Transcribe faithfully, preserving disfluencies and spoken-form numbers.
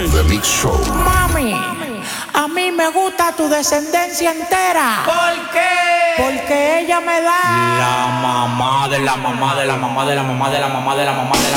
The Mix Show. Mami, a mí me gusta tu descendencia entera. ¿Por qué? Porque ella me da La mamá de la mamá de la mamá de la mamá de la mamá de la mamá de la